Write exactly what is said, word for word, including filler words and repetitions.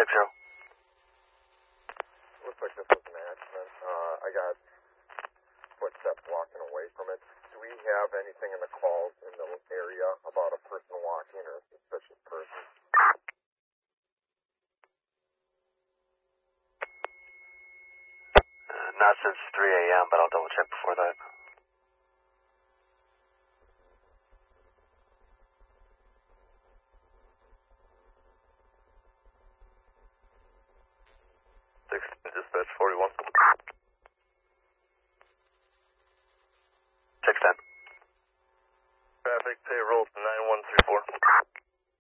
six zero. Looks like this was an accident. Uh, I got footsteps walking away from it. Do we have anything in the calls in the area about a person walking or a suspicious person? Uh, not since three a m, but I'll double check before that. six, dispatch forty-one. six ten. Traffic payroll